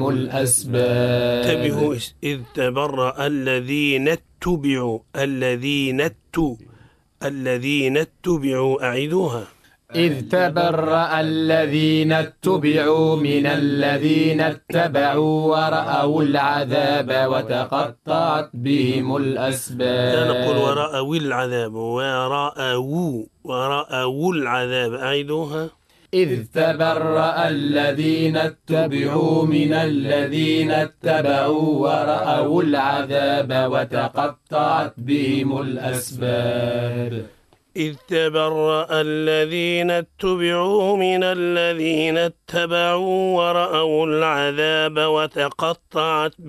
الأسباب. انتبهوا، إذ تبرأ الذين اتبعوا أعيدوها. إذ تبرأ الذين اتبعوا من الذين اتبعوا ورأوا العذاب وتقطعت بهم الأسباب. لا نقول ورأوا العذاب، ورأوا العذاب. أعيدوها. إذ تبرأ الذين اتبعوا من الذين اتبعوا ورأوا العذاب وتقطعت بهم الأسباب. إذ تبرأ الذين اتبعوا من الذين اتبعوا ورأوا العذاب وتقطعت